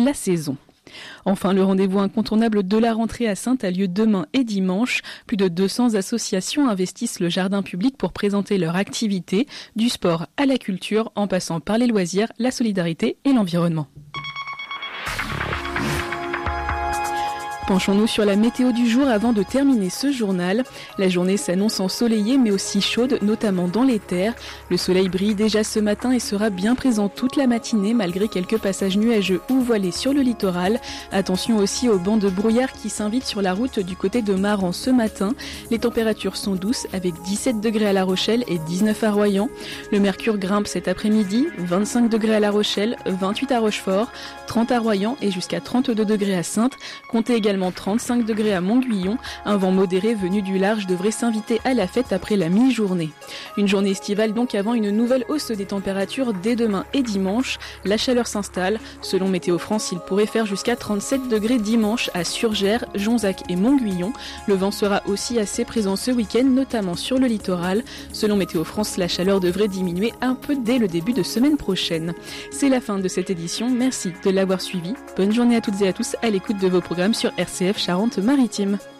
la saison. Enfin, le rendez-vous incontournable de la rentrée à Saintes a lieu demain et dimanche. Plus de 200 associations investissent le jardin public pour présenter leur activité, du sport à la culture, en passant par les loisirs, la solidarité et l'environnement. Penchons-nous sur la météo du jour avant de terminer ce journal. La journée s'annonce ensoleillée mais aussi chaude, notamment dans les terres. Le soleil brille déjà ce matin et sera bien présent toute la matinée malgré quelques passages nuageux ou voilés sur le littoral. Attention aussi aux bancs de brouillard qui s'invitent sur la route du côté de Maran ce matin. Les températures sont douces avec 17 degrés à La Rochelle et 19 à Royan. Le mercure grimpe cet après-midi, 25 degrés à La Rochelle, 28 à Rochefort, 30 à Royan et jusqu'à 32 degrés à Saintes. Comptez également 35 degrés à Montguyon. Un vent modéré venu du large devrait s'inviter à la fête après la mi-journée. Une journée estivale donc avant une nouvelle hausse des températures dès demain et dimanche. La chaleur s'installe. Selon Météo France, il pourrait faire jusqu'à 37 degrés dimanche à Surgères, Jonzac et Montguyon. Le vent sera aussi assez présent ce week-end, notamment sur le littoral. Selon Météo France, la chaleur devrait diminuer un peu dès le début de semaine prochaine. C'est la fin de cette édition. Merci de l'avoir suivi. Bonne journée à toutes et à tous à l'écoute de vos programmes sur RCF Charente-Maritime.